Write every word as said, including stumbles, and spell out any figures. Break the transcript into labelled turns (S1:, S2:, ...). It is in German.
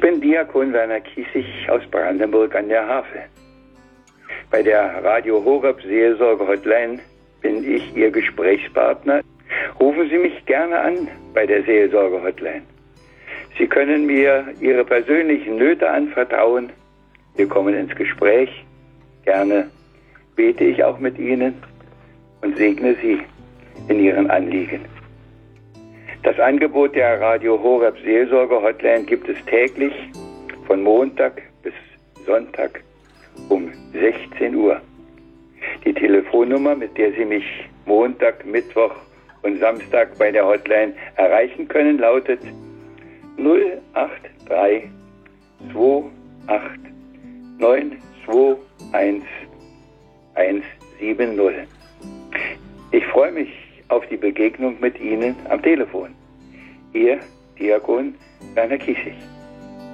S1: bin Diakon Werner Kiesig aus Brandenburg an der Havel. Bei der Radio Horeb Seelsorge Hotline bin ich Ihr Gesprächspartner. Rufen Sie mich gerne an bei der Seelsorge Hotline. Sie können mir Ihre persönlichen Nöte anvertrauen. Wir kommen ins Gespräch. Gerne bete ich auch mit Ihnen und segne Sie in Ihren Anliegen. Das Angebot der Radio Horeb Seelsorge Hotline gibt es täglich von Montag bis Sonntag um sechzehn Uhr. Die Telefonnummer, mit der Sie mich Montag, Mittwoch und Samstag bei der Hotline erreichen können, lautet null acht drei zwei acht neun zwei eins eins sieben null. Ich freue mich auf die Begegnung mit Ihnen am Telefon. Ihr Diakon Werner Kiesig.